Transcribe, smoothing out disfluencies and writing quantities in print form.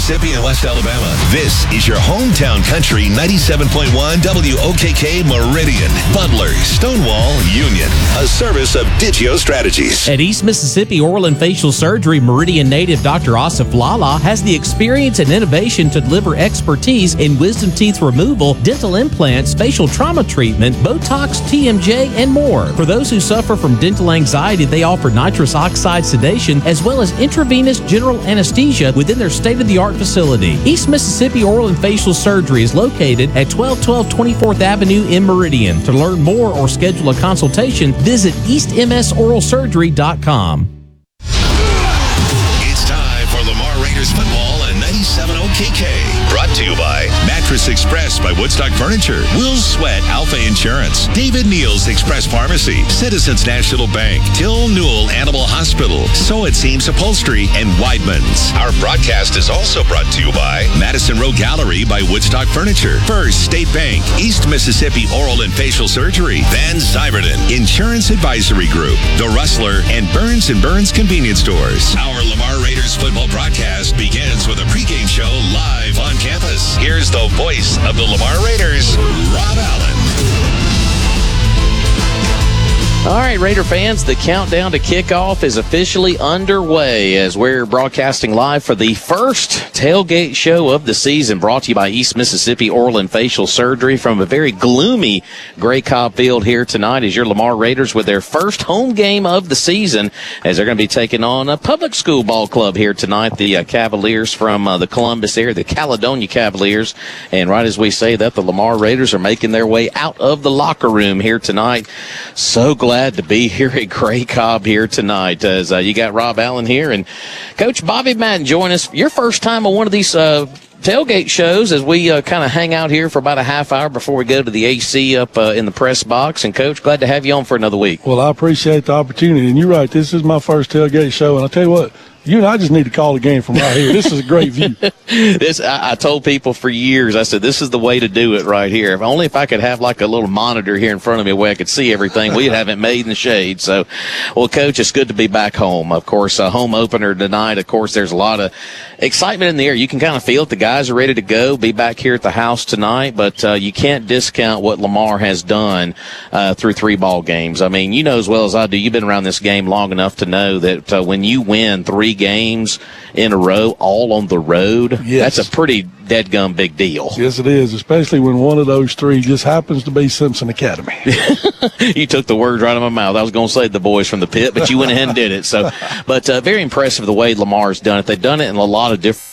Mississippi and West Alabama. This is your hometown country 97.1 WOKK Meridian, Butler, Stonewall, Union. A service of Digio Strategies. At East Mississippi Oral and Facial Surgery, Meridian native Dr. Asif Lala has the experience and innovation to deliver expertise in wisdom teeth removal, dental implants, facial trauma treatment, Botox, TMJ, and more. For those who suffer from dental anxiety, they offer nitrous oxide sedation as well as intravenous general anesthesia within their state-of-the-art facility. East Mississippi Oral and Facial Surgery is located at 1212 24th Avenue in Meridian. To learn more or schedule a consultation, visit eastmsoralsurgery.com. It's time for Lamar Raiders football and 97 OKK. Brought to you by Mattress Express by Woodstock Furniture, Will's Sweat Alpha Insurance, David Neal's Express Pharmacy, Citizens National Bank, Till Newell Animal Hospital, So It Seems Upholstery, and Weidman's. Our broadcast is also brought to you by Madison Row Gallery by Woodstock Furniture, First State Bank, East Mississippi Oral and Facial Surgery, Van Zyverden Insurance Advisory Group, The Rustler, and Burns & Burns Convenience Stores. Our Lamar Raiders football broadcast begins with a pregame show live on campus. Here's the voice of the Lamar Raiders, Rob Allen. All right, Raider fans, the countdown to kickoff is officially underway as we're broadcasting live for the first tailgate show of the season, brought to you by East Mississippi Oral and Facial Surgery from a very gloomy Gray Cobb Field here tonight as your Lamar Raiders with their first home game of the season as they're going to be taking on a public school ball club here tonight, the Cavaliers from the Columbus area, the Caledonia Cavaliers. And right as we say that, the Lamar Raiders are making their way out of the locker room here tonight. So glad to be here at Gray Cobb here tonight as you got Rob Allen here and Coach Bobby Madden join us. Your first time on one of these tailgate shows as we kind of hang out here for about a half hour before we go to the AC up in the press box. And, Coach, glad to have you on for another week. Well, I appreciate the opportunity. And you're right, this is my first tailgate show. And I'll tell you what, you and I just need to call the game from right here. This is a great view. I told people for years, I said, this is the way to do it right here. If I could have like a little monitor here in front of me where I could see everything, we'd have it made in the shade. So, well, Coach, it's good to be back home. Of course, a home opener tonight. Of course, there's a lot of excitement in the air. You can kind of feel it. The guys are ready to go, be back here at the house tonight, but you can't discount what Lamar has done through 3 ball games. I mean, you know as well as I do, you've been around this game long enough to know that when you win 3 games in a row, all on the road, yes, that's a pretty deadgum big deal. Yes, it is, especially when one of those 3 just happens to be Simpson Academy. You took the words right out of my mouth. I was going to say the boys from the pit, but you went ahead and did it. So, but very impressive the way Lamar's done it. They've done it in a lot of different